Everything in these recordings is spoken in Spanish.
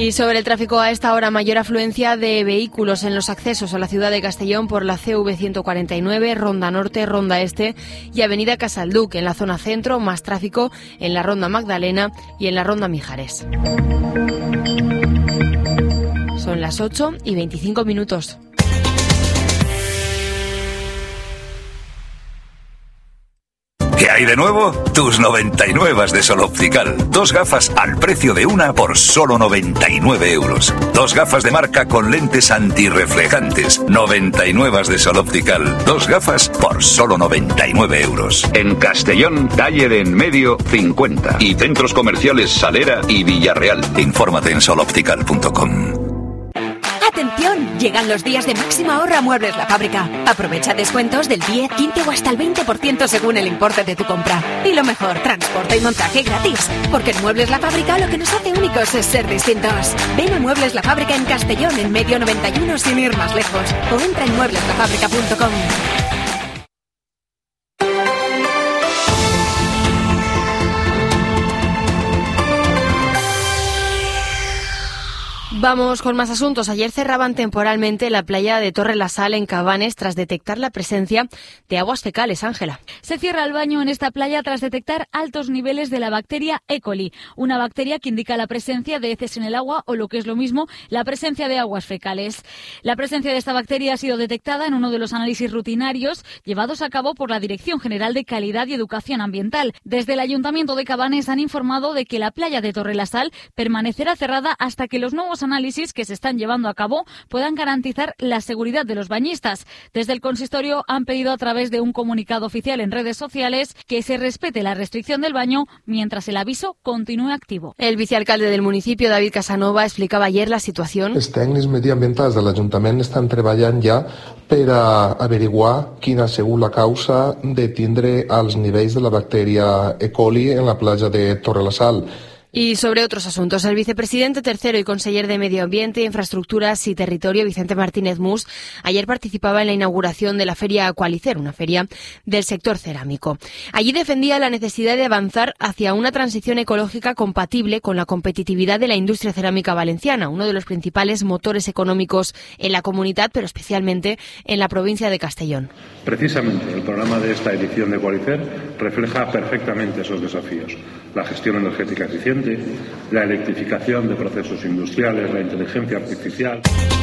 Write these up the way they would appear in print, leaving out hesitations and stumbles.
Y sobre el tráfico a esta hora, mayor afluencia de vehículos en los accesos a la ciudad de Castellón por la CV 149, Ronda Norte, Ronda Este y Avenida Casalduc. En la zona centro, más tráfico en la Ronda Magdalena y en la Ronda Mijares. Son las 8:25. ¿Qué hay de nuevo? Tus 99 de Sol Optical. 2 gafas al precio de una por solo 99 euros. 2 gafas de marca con lentes antirreflejantes. 99 de Sol Optical. 2 gafas por solo 99 euros. En Castellón, calle de en medio 50. Y centros comerciales Salera y Villarreal. Infórmate en soloptical.com. ¡Atención! Llegan los días de máxima ahorro a Muebles La Fábrica. Aprovecha descuentos del 10, 15 o hasta el 20% según el importe de tu compra. Y lo mejor, transporte y montaje gratis. Porque en Muebles La Fábrica lo que nos hace únicos es ser distintos. Ven a Muebles La Fábrica en Castellón, en medio 91, sin ir más lejos. O entra en muebleslafábrica.com. Vamos con más asuntos. Ayer cerraban temporalmente la playa de Torre la Sal en Cabanes tras detectar la presencia de aguas fecales. Ángela. Se cierra el baño en esta playa tras detectar altos niveles de la bacteria E. coli, una bacteria que indica la presencia de heces en el agua o, lo que es lo mismo, la presencia de aguas fecales. La presencia de esta bacteria ha sido detectada en uno de los análisis rutinarios llevados a cabo por la Dirección General de Calidad y Educación Ambiental. Desde el Ayuntamiento de Cabanes han informado de que la playa de Torre la Sal permanecerá cerrada hasta que los nuevos análisis que se están llevando a cabo puedan garantizar la seguridad de los bañistas. Desde el consistorio han pedido a través de un comunicado oficial en redes sociales que se respete la restricción del baño mientras el aviso continúe activo. El vicealcalde del municipio, David Casanova, explicaba ayer la situación. Els tècnics mediambientals de l'Ajuntament estan treballant ja per a averiguar quina ha sigut la causa de tindre els nivells de la bacteria E. coli en la playa de Torre la Sal. Y sobre otros asuntos, el vicepresidente tercero y conseller de Medio Ambiente, Infraestructuras y Territorio, Vicente Martínez Mus, ayer participaba en la inauguración de la Feria Qualicer, una feria del sector cerámico. Allí defendía la necesidad de avanzar hacia una transición ecológica compatible con la competitividad de la industria cerámica valenciana, uno de los principales motores económicos en la comunidad, pero especialmente en la provincia de Castellón. Precisamente el programa de esta edición de Qualicer refleja perfectamente esos desafíos. La gestión energética eficiente, la electrificación de procesos industriales, la inteligencia artificial.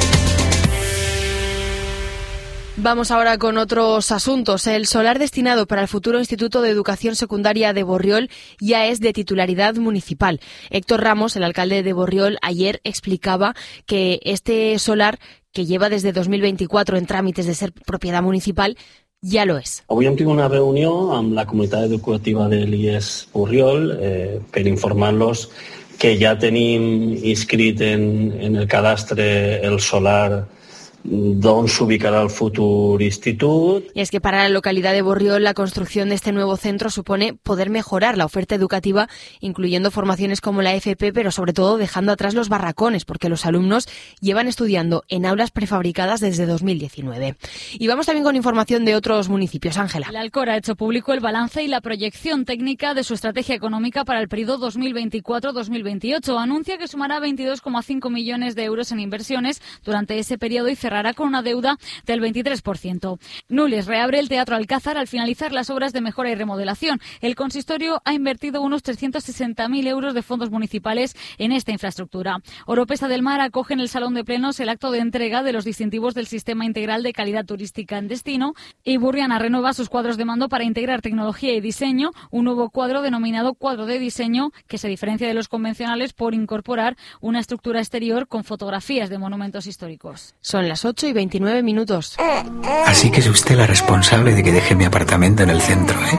Vamos ahora con otros asuntos. El solar destinado para el futuro Instituto de Educación Secundaria de Borriol ya es de titularidad municipal. Héctor Ramos, el alcalde de Borriol, ayer explicaba que este solar, que lleva desde 2024 en trámites de ser propiedad municipal, ja lo és. Avui hem tingut una reunió amb la comunitat educativa de l'IES Borriol per informar-los que ja tenim inscrit en el cadastre el solar d'on s'ubicarà el futur institut. Y es que para la localidad de Borriol la construcción de este nuevo centro supone poder mejorar la oferta educativa, incluyendo formaciones como la FP, pero sobre todo dejando atrás los barracones, porque los alumnos llevan estudiando en aulas prefabricadas desde 2019. Y vamos también con información de otros municipios. Ángela. El Alcor ha hecho público el balance y la proyección técnica de su estrategia económica para el periodo 2024-2028. Anuncia que sumará 22,5 millones de euros en inversiones durante ese periodo y cerrará con una deuda del 23%. Nules reabre el Teatro Alcázar al finalizar las obras de mejora y remodelación. El consistorio ha invertido unos 360.000 euros de fondos municipales en esta infraestructura. Oropesa del Mar acoge en el Salón de Plenos el acto de entrega de los distintivos del Sistema Integral de Calidad Turística en Destino, y Burriana renueva sus cuadros de mando para integrar tecnología y diseño, un nuevo cuadro denominado cuadro de diseño que se diferencia de los convencionales por incorporar una estructura exterior con fotografías de monumentos históricos. Son las 8:29. Así que es usted la responsable de que deje mi apartamento en el centro, ¿eh?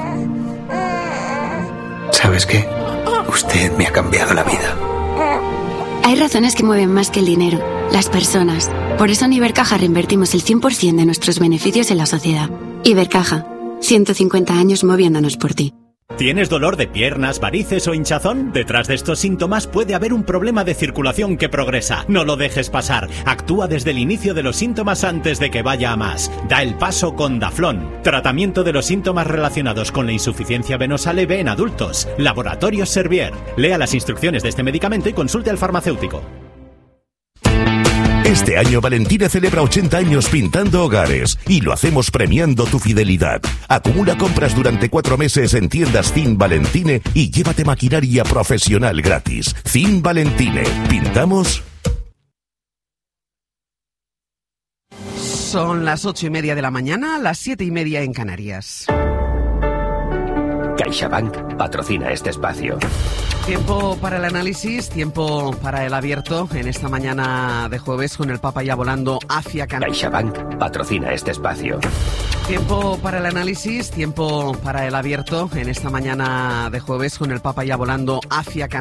¿Sabes qué? Usted me ha cambiado la vida. Hay razones que mueven más que el dinero, las personas. Por eso en Ibercaja reinvertimos el 100% de nuestros beneficios en la sociedad. Ibercaja, 150 años moviéndonos por ti. ¿Tienes dolor de piernas, varices o hinchazón? Detrás de estos síntomas puede haber un problema de circulación que progresa. No lo dejes pasar. Actúa desde el inicio de los síntomas antes de que vaya a más. Da el paso con Daflón. Tratamiento de los síntomas relacionados con la insuficiencia venosa leve en adultos. Laboratorios Servier. Lea las instrucciones de este medicamento y consulte al farmacéutico. Este año Valentine celebra 80 años pintando hogares y lo hacemos premiando tu fidelidad. Acumula compras durante 4 meses en tiendas Zin Valentine y llévate maquinaria profesional gratis. Zin Valentine. ¿Pintamos? Son las 8:30 de la mañana, las 7:30 en Canarias. CaixaBank patrocina este espacio. Tiempo para el análisis, tiempo para el abierto en esta mañana de jueves con el Papa ya volando hacia Canarias. CaixaBank patrocina este espacio. Tiempo para el análisis, tiempo para el abierto en esta mañana de jueves con el Papa ya volando hacia Canarias.